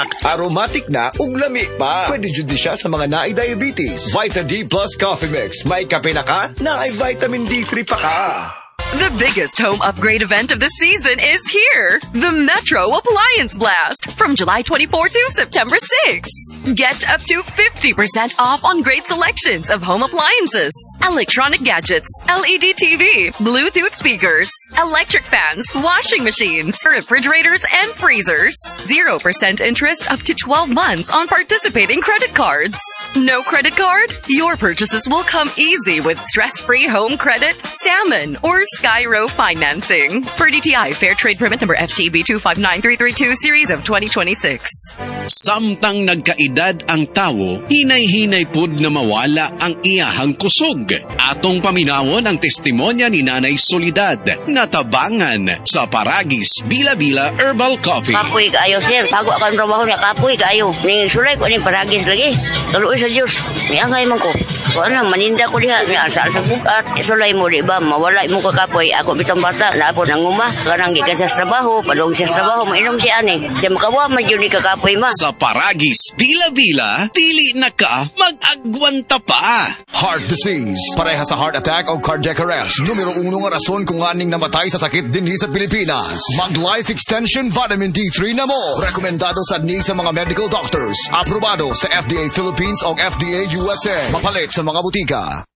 Aromatic na ug lami pa. Pwede jud siya sa mga naay diabetes. Vita D Plus Coffee Mix. May kape na ka, naay vitamin D3 pa ka. The biggest home upgrade event of the season is here. The Metro Appliance Blast from July 24 to September 6. Get up to 50% off on great selections of home appliances, electronic gadgets, LED TV, Bluetooth speakers, electric fans, washing machines, refrigerators, and freezers. 0% interest up to 12 months on participating credit cards. No credit card? Your purchases will come easy with stress-free home credit, salmon, or Skyro financing. Per DTI Fair Trade Permit number FTB 259332 series of 2026. Samtang nagkaedad ang tawo, hinay-hinay pud na mawala ang iyahang kusog. Atong paminawon ang testimonya ni Nanay Solidad natabangan sa Paragis Bila-Bila Herbal Coffee. Kapoy kaayo, sir. Bago akong trabaho niya, kapoy kaayo. Ning sulay ko ning Paragis lagi. Tuloy sa Diyos. Niangay man ko. Kung ano, maninda ko diha. Asa sa bukat. Sulay mo, di ba? Mawala mo ka kapoy. Ako bitong bata. Lapo ng uma. Karang gikan sa trabaho. Padong sa trabaho. Mainom siya ani. Siya makawa man yun ni kakapoy ma. Sa Paragis Bila-Bila, dili na ka mag-agwanta pa. Heart disease. Pareha sa heart attack o cardiac arrest. Numero 1 nga rason kung aning namatay sa sakit dinhi sa Pilipinas. Mag-Life Extension Vitamin D3 na mo. Rekomendado sa mga medical doctors. Aprobado sa FDA Philippines o FDA USA. Mapalit sa mga butika.